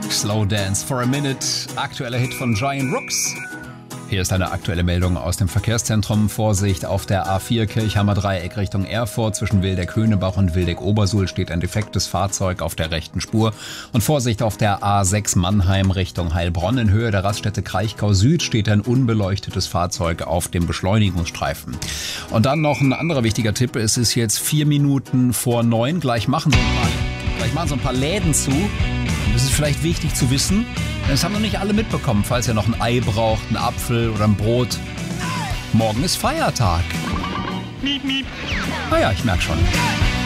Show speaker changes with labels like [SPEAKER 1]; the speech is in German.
[SPEAKER 1] Slow Dance for a Minute, aktueller Hit von Giant Rooks. Hier ist eine aktuelle Meldung aus dem Verkehrszentrum. Vorsicht, auf der A4 Kirchhammer Dreieck Richtung Erfurt zwischen Wildeck-Höhnebach und Wildeck-Obersuhl steht ein defektes Fahrzeug auf der rechten Spur. Und Vorsicht, auf der A6 Mannheim Richtung Heilbronn in Höhe der Raststätte Kraichgau Süd steht ein unbeleuchtetes Fahrzeug auf dem Beschleunigungsstreifen. Und dann noch ein anderer wichtiger Tipp. Es ist jetzt 4 Minuten vor 9. Gleich machen so ein paar Läden zu. Und das ist vielleicht wichtig zu wissen. Das haben noch nicht alle mitbekommen, falls ihr noch ein Ei braucht, einen Apfel oder ein Brot. Morgen ist Feiertag. Miep, miep. Naja, ich merke schon.